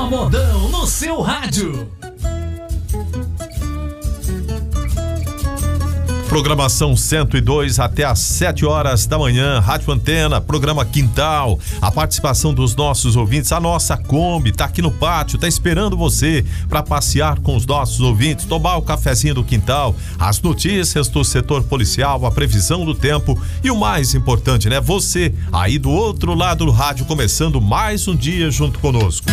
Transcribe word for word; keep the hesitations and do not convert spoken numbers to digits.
só modão no seu rádio. Programação cento e dois até às sete horas da manhã, Rádio Antena, programa Quintal, a participação dos nossos ouvintes, a nossa Kombi tá aqui no pátio, tá esperando você para passear com os nossos ouvintes, tomar o cafezinho do quintal, as notícias do setor policial, a previsão do tempo e o mais importante, né? Você aí do outro lado do rádio, começando mais um dia junto conosco.